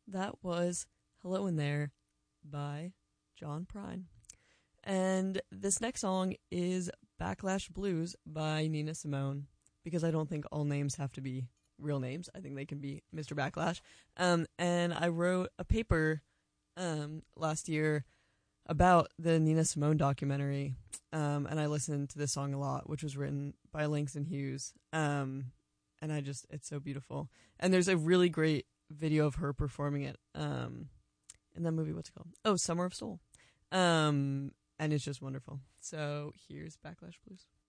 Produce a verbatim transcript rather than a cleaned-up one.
that was Hello in There by John Prine. And this next song is Backlash Blues by Nina Simone, because I don't think all names have to be real names. I think they can be Mister Backlash. Um, and I wrote a paper um, last year about the Nina Simone documentary, um, and I listened to this song a lot, which was written by Langston Hughes. Um, and I just, it's so beautiful. And there's a really great video of her performing it um, in that movie. What's it called? Oh, Summer of Soul. Um, and it's just wonderful. So here's Backlash Blues.